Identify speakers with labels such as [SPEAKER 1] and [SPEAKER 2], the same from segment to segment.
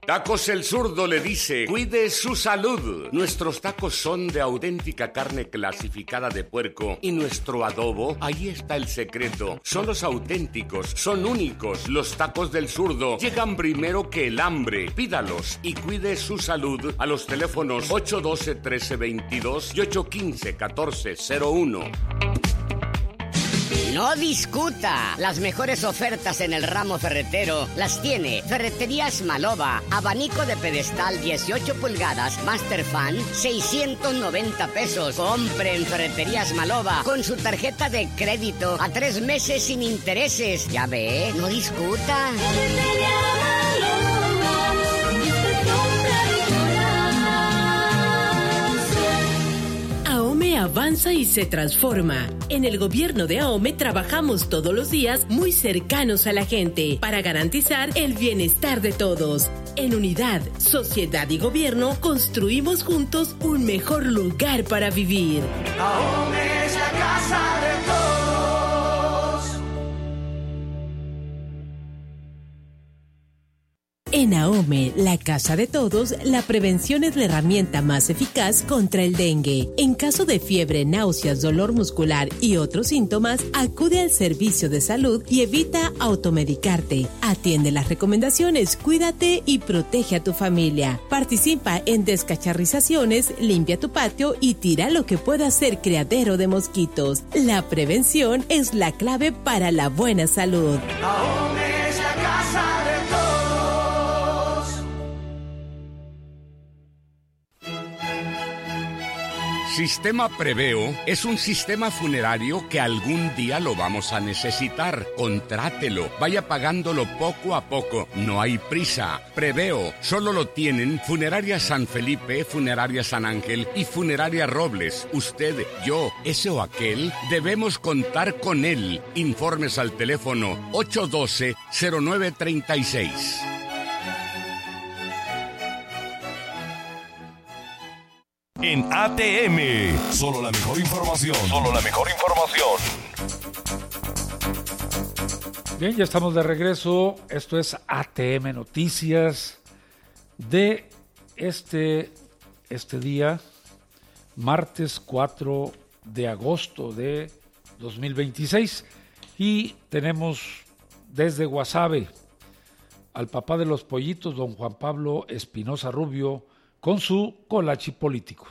[SPEAKER 1] Tacos El Zurdo le dice, cuide su salud. Nuestros tacos son de auténtica carne clasificada de puerco y nuestro adobo, ahí está el secreto. Son los auténticos, son únicos. Los tacos del Zurdo llegan primero que el hambre. Pídalos y cuide su salud a los teléfonos 812-1322 y 815-1401.
[SPEAKER 2] No discuta. Las mejores ofertas en el ramo ferretero las tiene Ferreterías Malova. Abanico de pedestal 18 pulgadas, Master Fan, 690 pesos. Compre en Ferreterías Malova con su tarjeta de crédito a 3 meses sin intereses. Ya ve, no discuta.
[SPEAKER 3] AOME avanza y se transforma. En el gobierno de AOME trabajamos todos los días muy cercanos a la gente para garantizar el bienestar de todos. En unidad, sociedad y gobierno construimos juntos un mejor lugar para vivir.
[SPEAKER 4] AOME es la casa de todos.
[SPEAKER 3] En AOME, la casa de todos, la prevención es la herramienta más eficaz contra el dengue. En caso de fiebre, náuseas, dolor muscular y otros síntomas, acude al servicio de salud y evita automedicarte. Atiende las recomendaciones, cuídate y protege a tu familia. Participa en descacharrizaciones, limpia tu patio y tira lo que pueda ser criadero de mosquitos. La prevención es la clave para la buena salud.
[SPEAKER 4] AOME es la casa de todos.
[SPEAKER 1] Sistema Preveo es un sistema funerario que algún día lo vamos a necesitar. Contrátelo, vaya pagándolo poco a poco. No hay prisa. Preveo solo lo tienen Funeraria San Felipe, Funeraria San Ángel y Funeraria Robles. Usted, yo, ese o aquel, debemos contar con él. Informes al teléfono 812-0936.
[SPEAKER 5] En ATM, solo la mejor información. Solo la mejor información.
[SPEAKER 6] Bien, ya estamos de regreso. Esto es ATM Noticias de este día, martes 4 de agosto de 2026. Y tenemos desde Guasave al papá de los pollitos, don Juan Pablo Espinosa Rubio, con su colachi político.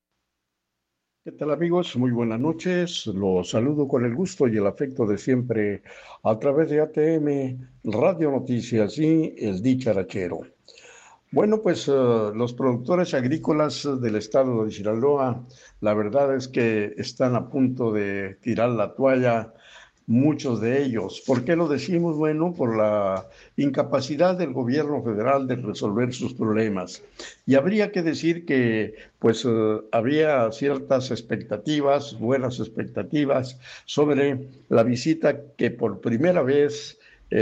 [SPEAKER 7] ¿Qué tal, amigos? Muy buenas noches. Los saludo con el gusto y el afecto de siempre a través de ATM, Radio Noticias y El Dicharachero. Bueno, pues los productores agrícolas del estado de Sinaloa, la verdad es que están a punto de tirar la toalla, muchos de ellos. ¿Por qué lo decimos? Bueno, por la incapacidad del gobierno federal de resolver sus problemas. Y habría que decir que pues había ciertas expectativas, buenas expectativas, sobre la visita que por primera vez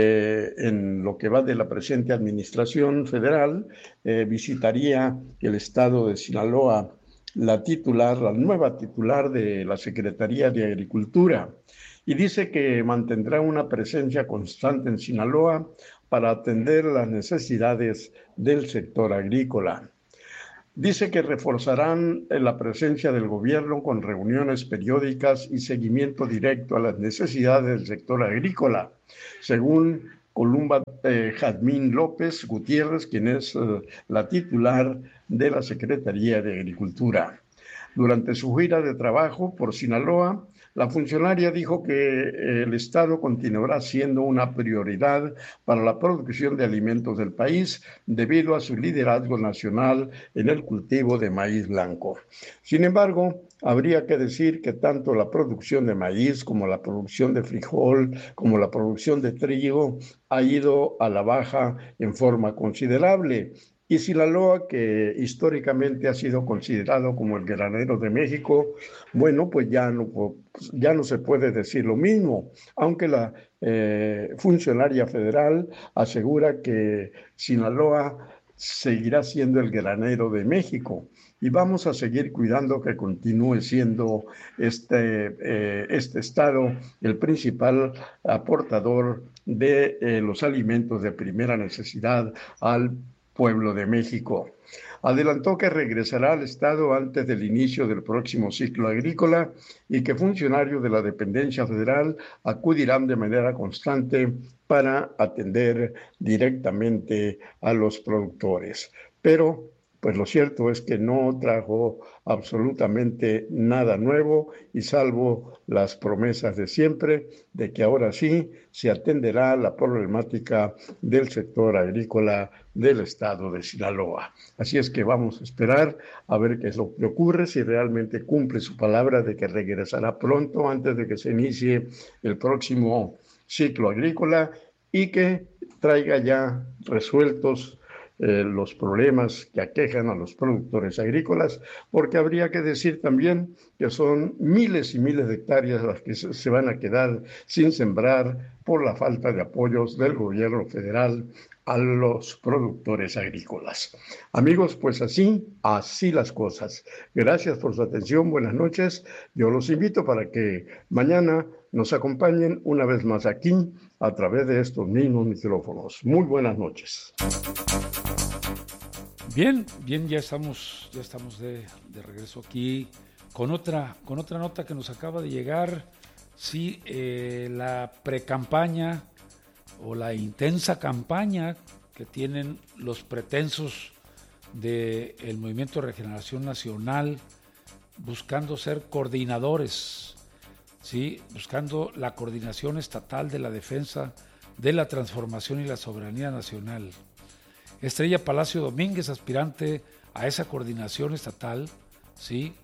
[SPEAKER 7] en lo que va de la presente administración federal visitaría el estado de Sinaloa la nueva titular de la Secretaría de Agricultura. Y dice que mantendrá una presencia constante en Sinaloa para atender las necesidades del sector agrícola. Dice que reforzarán la presencia del gobierno con reuniones periódicas y seguimiento directo a las necesidades del sector agrícola, según Columba Jazmín López Gutiérrez, quien es la titular de la Secretaría de Agricultura. Durante su gira de trabajo por Sinaloa, la funcionaria dijo que el Estado continuará siendo una prioridad para la producción de alimentos del país debido a su liderazgo nacional en el cultivo de maíz blanco. Sin embargo, habría que decir que tanto la producción de maíz como la producción de frijol, como la producción de trigo, ha ido a la baja en forma considerable. Y Sinaloa, que históricamente ha sido considerado como el granero de México, bueno, pues ya no se puede decir lo mismo, aunque la funcionaria federal asegura que Sinaloa seguirá siendo el granero de México. Y vamos a seguir cuidando que continúe siendo este estado el principal aportador de los alimentos de primera necesidad al pueblo de México. Adelantó que regresará al Estado antes del inicio del próximo ciclo agrícola y que funcionarios de la dependencia federal acudirán de manera constante para atender directamente a los productores. Pero pues lo cierto es que no trajo absolutamente nada nuevo y salvo las promesas de siempre de que ahora sí se atenderá la problemática del sector agrícola del estado de Sinaloa. Así es que vamos a esperar a ver qué es lo que ocurre, si realmente cumple su palabra de que regresará pronto antes de que se inicie el próximo ciclo agrícola y que traiga ya resueltos los problemas que aquejan a los productores agrícolas, porque habría que decir también que son miles y miles de hectáreas las que se van a quedar sin sembrar por la falta de apoyos del gobierno federal a los productores agrícolas. Amigos, pues así las cosas. Gracias por su atención, buenas noches. Yo los invito para que mañana nos acompañen una vez más aquí a través de estos mismos micrófonos. Muy buenas noches.
[SPEAKER 6] Bien, ya estamos de regreso aquí con otra nota que nos acaba de llegar. Sí, la precampaña o la intensa campaña que tienen los pretensos del Movimiento de Regeneración Nacional buscando ser coordinadores, ¿sí? Buscando la coordinación estatal de la defensa de la transformación y la soberanía nacional. Estrella Palacio Domínguez, aspirante a esa coordinación estatal, sí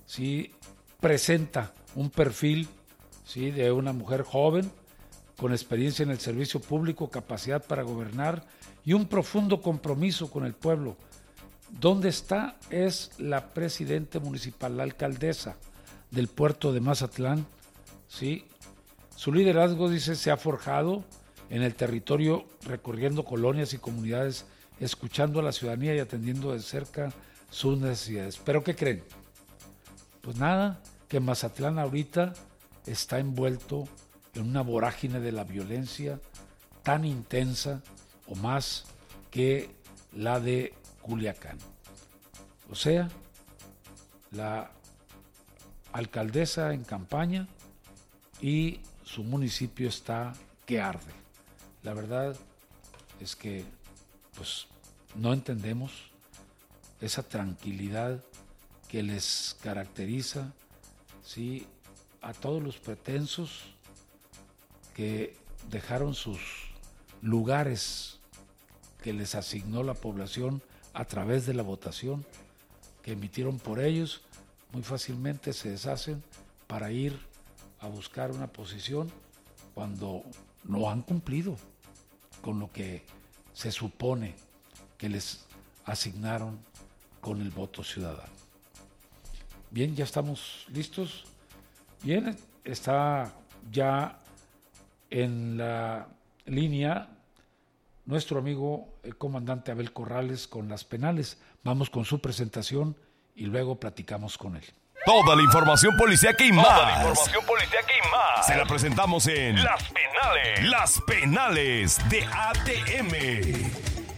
[SPEAKER 6] presenta un perfil, sí, de una mujer joven con experiencia en el servicio público, capacidad para gobernar y un profundo compromiso con el pueblo. ¿Dónde está? Es la presidenta municipal, la alcaldesa del puerto de Mazatlán, ¿sí? Su liderazgo, dice, se ha forjado en el territorio, recorriendo colonias y comunidades, escuchando a la ciudadanía y atendiendo de cerca sus necesidades. ¿Pero qué creen? Pues nada, que Mazatlán ahorita está envuelto en una vorágine de la violencia tan intensa o más que la de Culiacán. O sea, la alcaldesa en campaña y su municipio está que arde. La verdad es que pues no entendemos esa tranquilidad que les caracteriza, ¿sí?, a todos los pretensos que dejaron sus lugares que les asignó la población a través de la votación que emitieron por ellos. Muy fácilmente se deshacen para ir a buscar una posición cuando no han cumplido con lo que se supone que les asignaron con el voto ciudadano. Bien, ya estamos listos. Bien, está ya en la línea nuestro amigo el comandante Abel Corrales con las penales. Vamos con su presentación y luego platicamos con él.
[SPEAKER 5] Toda la información policíaca y más. Se la presentamos en Las Penales de ATM.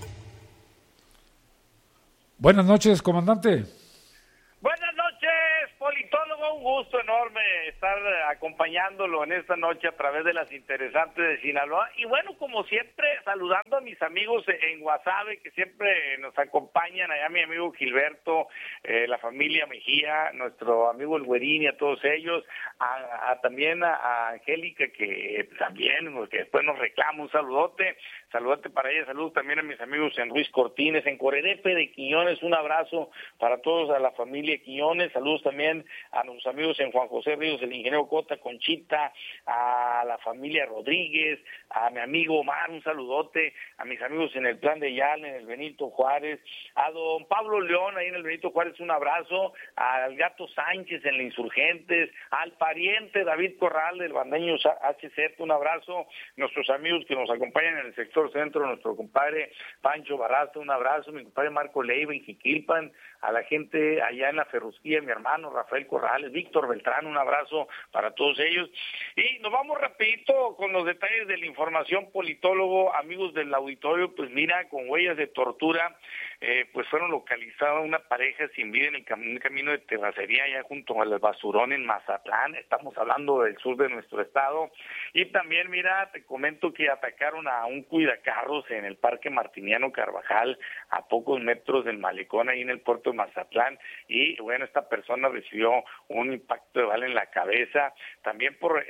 [SPEAKER 6] Buenas noches, comandante.
[SPEAKER 8] Buenas noches, politólogo. Un gusto enorme estar acompañándolo en esta noche a través de las interesantes de Sinaloa. Y bueno, como siempre, saludando a mis amigos en Guasave, que siempre nos acompañan, allá mi amigo Gilberto, la familia Mejía, nuestro amigo El Güerín y a todos ellos, también a Angélica, que también, que después nos reclama, un saludote para ella, saludos también a mis amigos en Ruiz Cortines, en Corerepe de Quiñones, un abrazo para todos, a la familia Quiñones, saludos también a nuestros amigos en Juan José Ríos, el ingeniero Cota, Conchita, a la familia Rodríguez, a mi amigo Omar, un saludote, a mis amigos en el Plan de Yal, en el Benito Juárez, a don Pablo León, ahí en el Benito Juárez, un abrazo, al Gato Sánchez en la Insurgentes, al pariente David Corral del Bandeño HZ, un abrazo, nuestros amigos que nos acompañan en el sector Sector Centro, nuestro compadre Pancho Barraza, un abrazo, mi compadre Marco Leiva en Jiquilpan, a la gente allá en la Ferrusquía, mi hermano Rafael Corrales, Víctor Beltrán, un abrazo para todos ellos. Y nos vamos rapidito con los detalles de la información, politólogo, amigos del auditorio. Pues mira, con huellas de tortura, pues fueron localizadas una pareja sin vida en el camino de terracería allá junto al basurón en Mazatlán. Estamos hablando del sur de nuestro estado. Y también, mira, te comento que atacaron a un cuidacarros en el Parque Martiniano Carvajal, a pocos metros del malecón ahí en el puerto de Mazatlán. Y bueno, esta persona recibió un impacto de bala en la cabeza. También por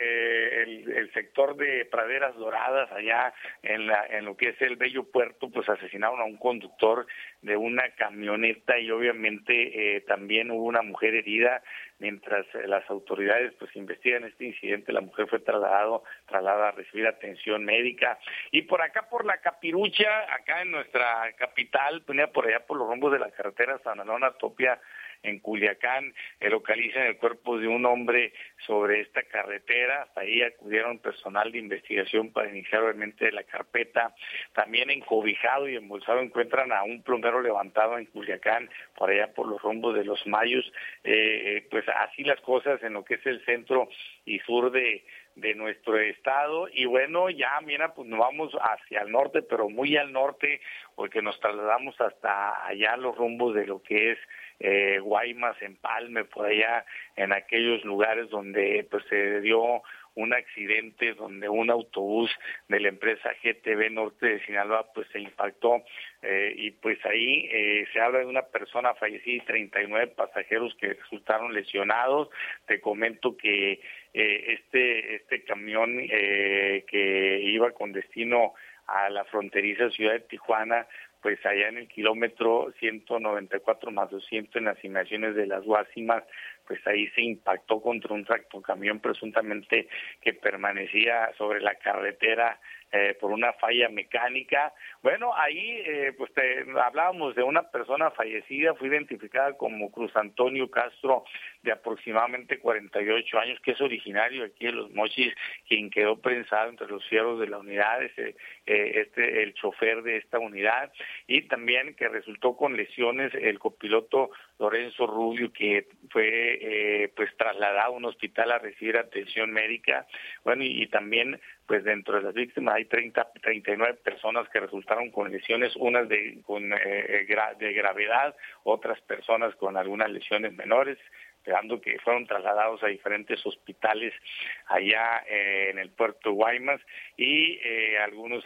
[SPEAKER 8] el sector de Praderas Doradas, allá en lo que es el Bello Puerto, pues asesinaron a un conductor de una camioneta y obviamente también hubo una mujer herida. Mientras las autoridades pues investigan este incidente, la mujer fue trasladada a recibir atención médica. Y por acá por la Capirucha, acá en nuestra capital, por allá por los rumbos de la carretera San Alona Topia, en Culiacán, localizan el cuerpo de un hombre sobre esta carretera. Hasta ahí acudieron personal de investigación para iniciar obviamente la carpeta. También encobijado y embolsado encuentran a un plomero levantado en Culiacán, por allá por los rumbos de los Mayos. Pues así las cosas en lo que es el centro y sur de nuestro estado. Y bueno, ya mira, pues nos vamos hacia el norte, pero muy al norte, porque nos trasladamos hasta allá los rumbos de lo que es Guaymas, Empalme, por allá en aquellos lugares donde pues se dio un accidente donde un autobús de la empresa GTV Norte de Sinaloa pues se impactó y pues ahí se habla de una persona fallecida y 39 pasajeros que resultaron lesionados. Te comento que este camión que iba con destino a la fronteriza ciudad de Tijuana, pues allá en el kilómetro 194 más 200 en las inmediaciones de las Guasimas, pues ahí se impactó contra un tractocamión presuntamente que permanecía sobre la carretera por una falla mecánica. Bueno, ahí pues hablábamos de una persona fallecida, fue identificada como Cruz Antonio Castro, de aproximadamente 48 años, que es originario aquí de Los Mochis, quien quedó prensado entre los fierros de la unidad, el chofer de esta unidad, y también que resultó con lesiones el copiloto Lorenzo Rubio, que fue pues trasladado a un hospital a recibir atención médica. Bueno, y también pues dentro de las víctimas hay 39 personas que resultaron con lesiones, unas de gravedad, otras personas con algunas lesiones menores, esperando que fueron trasladados a diferentes hospitales allá en el puerto de Guaymas, y algunos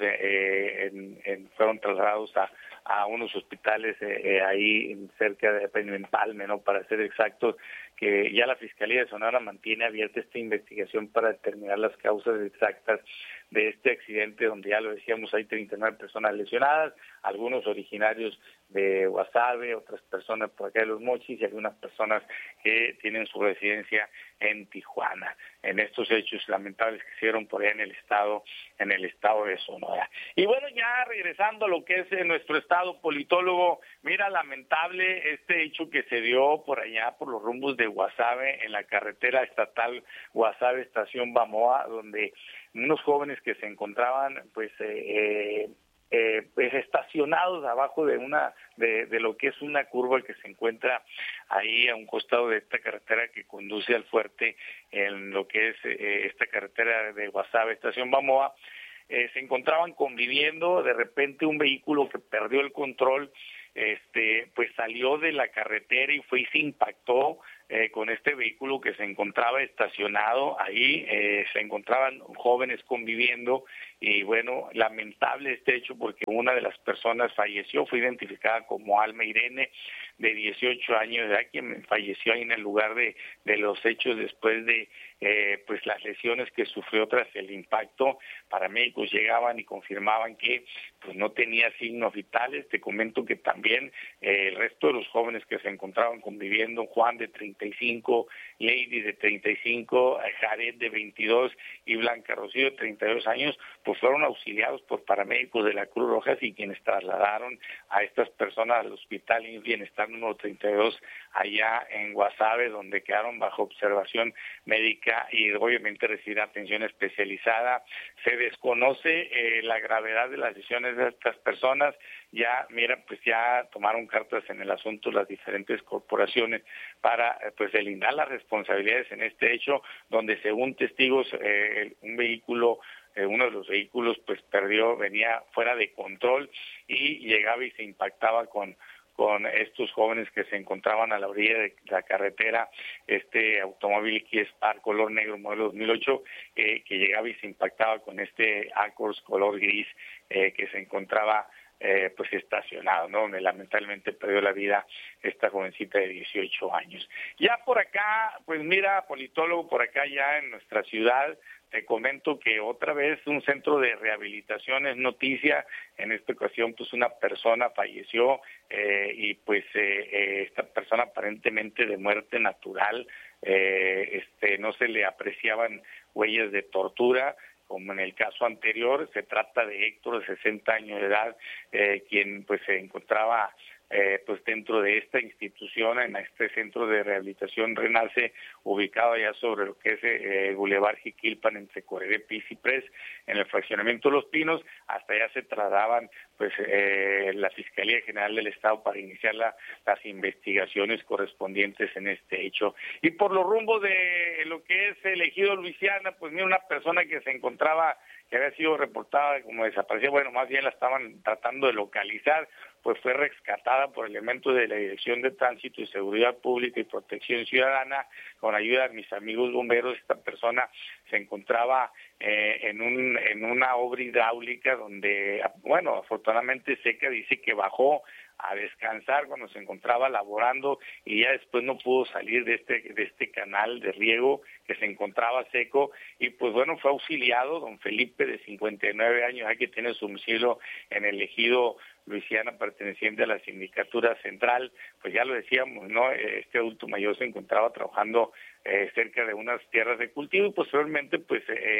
[SPEAKER 8] fueron trasladados a unos hospitales ahí cerca de Empalme, ¿no? Para ser exactos, que ya la Fiscalía de Sonora mantiene abierta esta investigación para determinar las causas exactas de este accidente, donde ya lo decíamos, hay 39 personas lesionadas, algunos originarios de Guasave, otras personas por acá de Los Mochis y algunas personas que tienen su residencia en Tijuana, en estos hechos lamentables que se dieron por allá en el estado de Sonora. Y bueno, ya regresando a lo que es nuestro estado, politólogo, mira, lamentable este hecho que se dio por allá por los rumbos de Guasave, en la carretera estatal Guasave Estación Bamoa, donde unos jóvenes que se encontraban pues estacionados abajo de lo que es una curva que se encuentra ahí a un costado de esta carretera que conduce al fuerte, en lo que es esta carretera de Guasave Estación Bamoa. Se encontraban conviviendo, de repente un vehículo que perdió el control pues salió de la carretera y se impactó con este vehículo que se encontraba estacionado ahí. Se encontraban jóvenes conviviendo y bueno, lamentable este hecho porque una de las personas falleció, fue identificada como Alma Irene, de 18 años de edad, quien falleció ahí en el lugar de los hechos después de pues las lesiones que sufrió tras el impacto. Paramédicos llegaban y confirmaban que pues no tenía signos vitales. Te comento que también el resto de los jóvenes que se encontraban conviviendo, Juan de 35, Lady de 35, Jared de 22 y Blanca Rocío de 32 años, pues fueron auxiliados por paramédicos de la Cruz Roja y quienes trasladaron a estas personas al Hospital Bienestar número 32 allá en Guasave, donde quedaron bajo observación médica ya y obviamente recibir atención especializada. Se desconoce la gravedad de las decisiones de estas personas. Ya, mira, pues ya tomaron cartas en el asunto las diferentes corporaciones para pues delindar las responsabilidades en este hecho, donde según testigos un vehículo, uno de los vehículos pues venía fuera de control y llegaba y se impactaba con estos jóvenes que se encontraban a la orilla de la carretera. Este automóvil Kia Spark color negro modelo 2008 que llegaba y se impactaba con este Accord color gris que se encontraba pues estacionado, ¿no? Donde lamentablemente perdió la vida esta jovencita de 18 años. Ya por acá, pues mira, politólogo, por acá ya en nuestra ciudad, te comento que otra vez un centro de rehabilitación es noticia. En esta ocasión pues una persona falleció y pues esta persona aparentemente de muerte natural, no se le apreciaban huellas de tortura, como en el caso anterior. Se trata de Héctor, de 60 años de edad, quien pues se encontraba pues dentro de esta institución, en este centro de rehabilitación Renace, ubicado allá sobre lo que es Boulevard Jiquilpan, entre Corerepi y Ciprés, en el fraccionamiento Los Pinos. Hasta allá se trasladaban pues la Fiscalía General del Estado para iniciar las investigaciones correspondientes en este hecho. Y por los rumbos de lo que es el ejido Luisiana, pues mira, una persona que se encontraba, que había sido reportada como desaparecida, bueno, más bien la estaban tratando de localizar, pues fue rescatada por elementos de la Dirección de Tránsito y Seguridad Pública y Protección Ciudadana, con ayuda de mis amigos bomberos. Esta persona se encontraba en una obra hidráulica donde, bueno, afortunadamente Seca dice que bajó a descansar cuando se encontraba laborando y ya después no pudo salir de este canal de riego que se encontraba seco, y pues bueno, fue auxiliado don Felipe, de 59 años, que tiene su domicilio en el ejido Luisiana, perteneciente a la Sindicatura Central. Pues ya lo decíamos, ¿no? Este adulto mayor se encontraba trabajando cerca de unas tierras de cultivo y posteriormente pues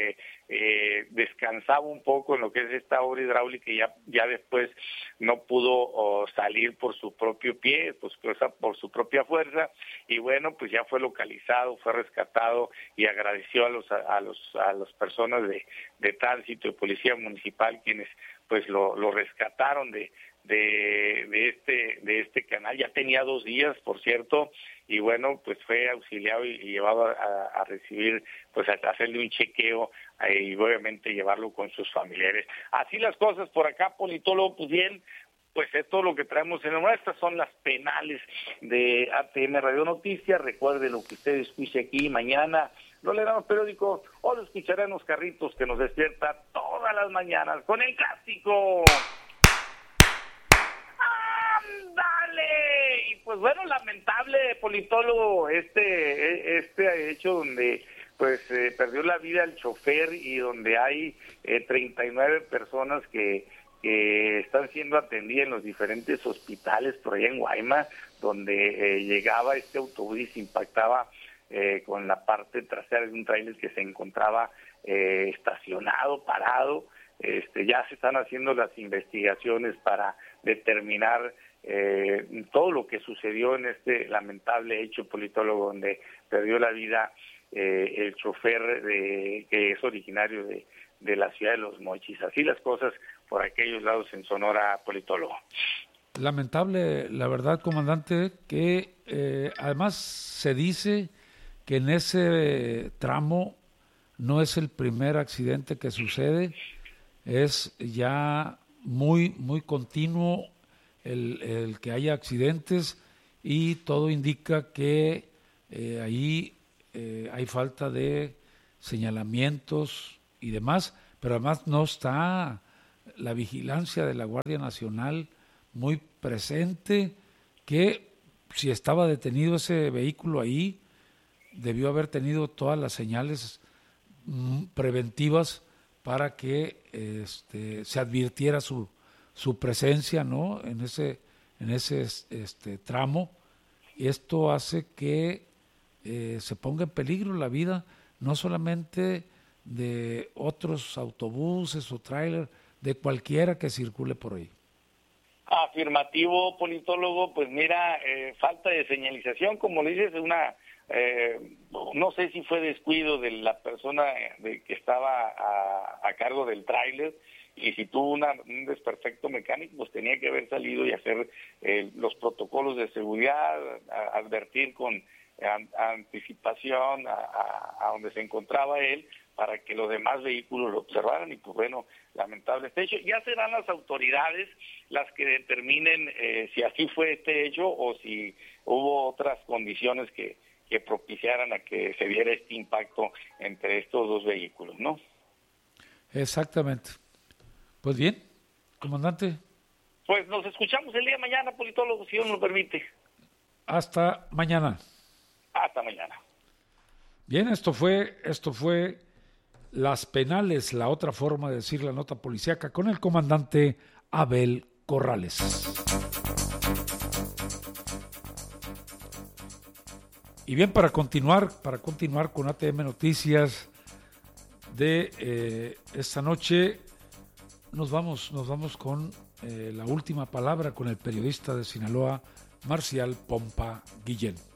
[SPEAKER 8] descansaba un poco en lo que es esta obra hidráulica, y ya después no pudo salir por su propio pie, pues por su propia fuerza, y bueno, pues ya fue localizado, fue rescatado, y agradeció a las personas de tránsito y policía municipal, quienes pues lo rescataron de este canal. Ya tenía 2 días, por cierto, y bueno, pues fue auxiliado y llevado a recibir, pues a hacerle un chequeo y obviamente llevarlo con sus familiares. Así las cosas por acá, politólogo. Pues bien, pues es todo lo que traemos en el. Estas son las penales de ATM Radio Noticias. Recuerde lo que usted escuche aquí mañana, lo leerán los periódicos o lo escucharán en los carritos que nos despierta todas las mañanas con el clásico. ¡Ándale! Y pues bueno, lamentable, politólogo, este hecho donde pues perdió la vida el chofer y donde hay 39 personas que están siendo atendidas en los diferentes hospitales por allá en Guaymas, donde llegaba este autobús y se impactaba con la parte trasera de un tráiler que se encontraba estacionado, parado. Ya se están haciendo las investigaciones para determinar todo lo que sucedió en este lamentable hecho, politólogo, donde perdió la vida el chofer que es originario de la ciudad de Los Mochis. Así las cosas por aquellos lados en Sonora, politólogo.
[SPEAKER 6] Lamentable, la verdad, comandante, que además se dice que en ese tramo no es el primer accidente que sucede, es ya muy continuo el que haya accidentes, y todo indica que ahí hay falta de señalamientos y demás, pero además no está la vigilancia de la Guardia Nacional muy presente, que si estaba detenido ese vehículo ahí, debió haber tenido todas las señales preventivas para que se advirtiera su presencia, ¿no?, en ese tramo. Esto hace que se ponga en peligro la vida no solamente de otros autobuses o tráiler, de cualquiera que circule por ahí.
[SPEAKER 8] Afirmativo, politólogo. Pues mira, falta de señalización, como le dices, no sé si fue descuido de la persona que estaba a cargo del tráiler, y si tuvo un desperfecto mecánico, pues tenía que haber salido y hacer los protocolos de seguridad, advertir con anticipación a donde se encontraba él, para que los demás vehículos lo observaran. Y pues bueno, lamentable este hecho. Ya serán las autoridades las que determinen si así fue este hecho o si hubo otras condiciones que propiciaran a que se diera este impacto entre estos dos vehículos, ¿no?
[SPEAKER 6] Exactamente. Pues bien, comandante.
[SPEAKER 8] Pues nos escuchamos el día de mañana, politólogo, si Dios nos lo permite.
[SPEAKER 6] Hasta mañana.
[SPEAKER 8] Hasta mañana.
[SPEAKER 6] Bien, esto fue Las Penales, la otra forma de decir la nota policíaca, con el comandante Abel Corrales. Y bien, para continuar con ATM Noticias de esta noche, nos vamos con la última palabra con el periodista de Sinaloa, Marcial Pompa Guillén.